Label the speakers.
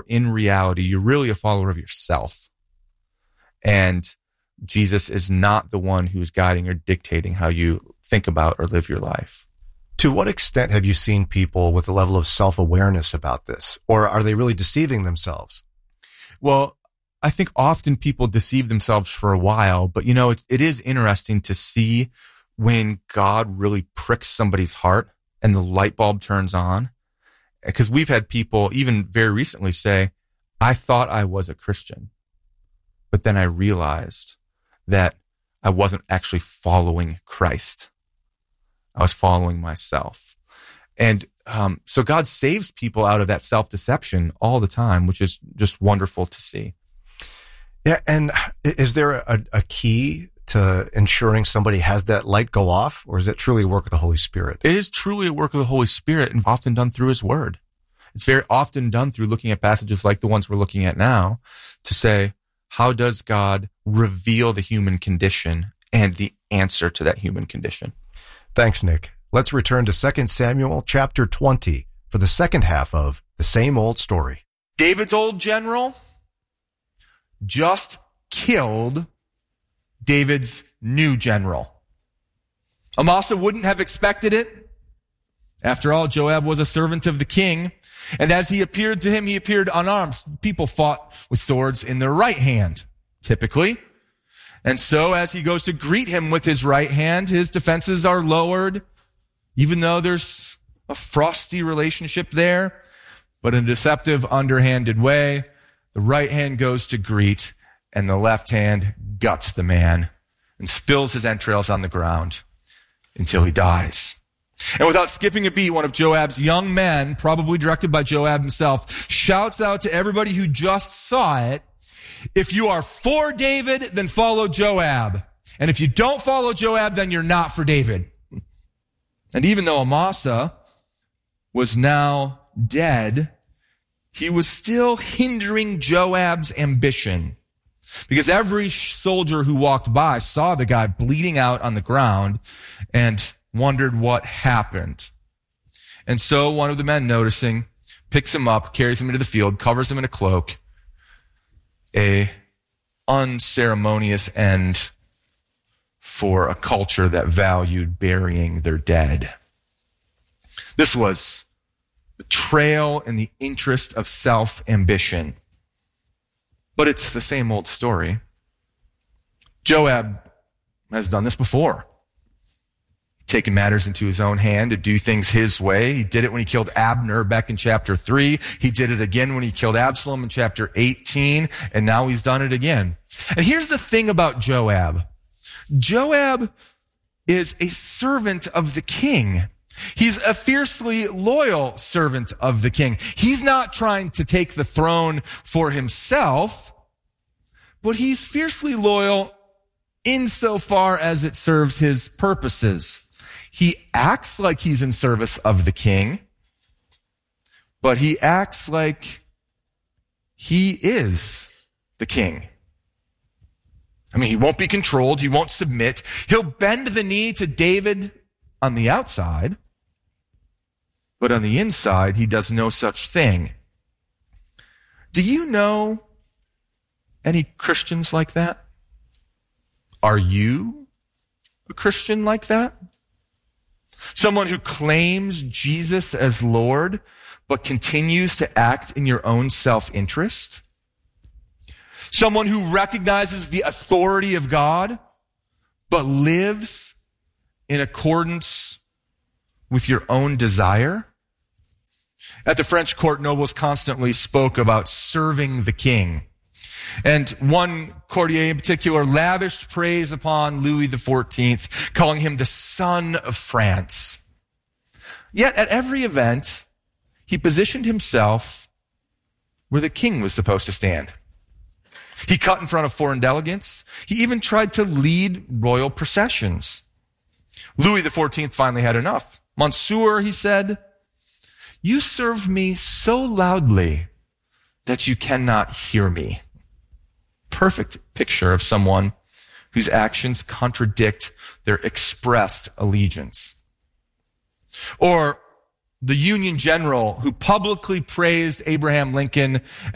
Speaker 1: in reality, you're really a follower of yourself. And Jesus is not the one who's guiding or dictating how you think about or live your life.
Speaker 2: To what extent have you seen people with a level of self-awareness about this? Or are they really deceiving themselves?
Speaker 1: Well, I think often people deceive themselves for a while, but it is interesting to see when God really pricks somebody's heart and the light bulb turns on. Because we've had people even very recently say, I thought I was a Christian, but then I realized that I wasn't actually following Christ. I was following myself. And so God saves people out of that self-deception all the time, which is just wonderful to see.
Speaker 2: Yeah, and is there a key to ensuring somebody has that light go off, or is it truly a work of the Holy Spirit?
Speaker 1: It is truly a work of the Holy Spirit and often done through His Word. It's very often done through looking at passages like the ones we're looking at now to say, how does God reveal the human condition and the answer to that human condition?
Speaker 2: Thanks, Nick. Let's return to 2 Samuel chapter 20 for the second half of The Same Old Story.
Speaker 1: David's old general just killed David's new general. Amasa wouldn't have expected it. After all, Joab was a servant of the king, and as he appeared to him, he appeared unarmed. People fought with swords in their right hand, typically. And so as he goes to greet him with his right hand, his defenses are lowered, even though there's a frosty relationship there. But in a deceptive, underhanded way, the right hand goes to greet, and the left hand guts the man and spills his entrails on the ground until he dies. And without skipping a beat, one of Joab's young men, probably directed by Joab himself, shouts out to everybody who just saw it, if you are for David, then follow Joab. And if you don't follow Joab, then you're not for David. And even though Amasa was now dead, he was still hindering Joab's ambition. Because every soldier who walked by saw the guy bleeding out on the ground and wondered what happened. And so one of the men, noticing, picks him up, carries him into the field, covers him in a cloak. A unceremonious end for a culture that valued burying their dead. This was betrayal in the interest of self-ambition. But it's the same old story. Joab has done this before. Taken matters into his own hand to do things his way. He did it when he killed Abner back in chapter 3. He did it again when he killed Absalom in chapter 18. And now he's done it again. And here's the thing about Joab. Joab is a servant of the king. He's a fiercely loyal servant of the king. He's not trying to take the throne for himself, but he's fiercely loyal insofar as it serves his purposes. He acts like he's in service of the king, but he acts like he is the king. I mean, he won't be controlled. He won't submit. He'll bend the knee to David on the outside, but on the inside, he does no such thing. Do you know any Christians like that? Are you a Christian like that? Someone who claims Jesus as Lord, but continues to act in your own self-interest? Someone who recognizes the authority of God, but lives in accordance with your own desire? At the French court, nobles constantly spoke about serving the king. And one courtier in particular lavished praise upon Louis XIV, calling him the son of France. Yet at every event, he positioned himself where the king was supposed to stand. He cut in front of foreign delegates. He even tried to lead royal processions. Louis XIV finally had enough. Monsieur, he said, you serve me so loudly that you cannot hear me. Perfect picture of someone whose actions contradict their expressed allegiance. Or the Union general who publicly praised Abraham Lincoln